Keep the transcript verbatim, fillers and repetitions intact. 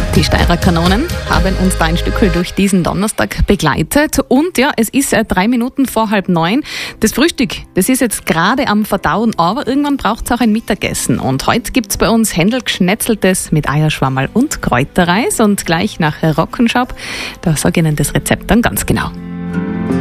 Die Steirer Kanonen haben uns da ein Stückchen durch diesen Donnerstag begleitet. Und ja, es ist äh, drei Minuten vor halb neun. Das Frühstück, das ist jetzt gerade am Verdauen, aber irgendwann braucht es auch ein Mittagessen. Und heute gibt's bei uns Händel-Geschnetzeltes mit Eierschwammerl und Kräuterreis. Und gleich nach Rockenschap, da sage ich Ihnen das Rezept dann ganz genau.